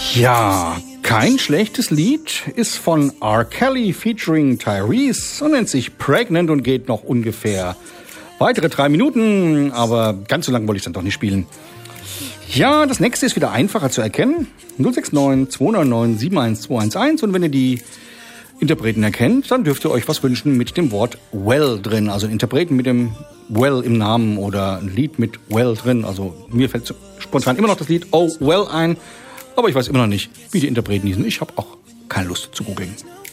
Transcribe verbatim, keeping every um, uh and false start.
Ja, kein schlechtes Lied, ist von R. Kelly featuring Tyrese und nennt sich Pregnant und geht noch ungefähr weitere drei Minuten, aber ganz so lang wollte ich es dann doch nicht spielen. Ja, das nächste ist wieder einfacher zu erkennen. null sechs neun zwei neun neun sieben eins zwei eins eins und wenn ihr die Interpreten erkennt, dann dürft ihr euch was wünschen mit dem Wort Well drin. Also Interpreten mit dem Well im Namen oder ein Lied mit Well drin. Also mir fällt spontan immer noch das Lied Oh Well ein, aber ich weiß immer noch nicht, wie die Interpreten hießen. Ich habe auch keine Lust zu googeln.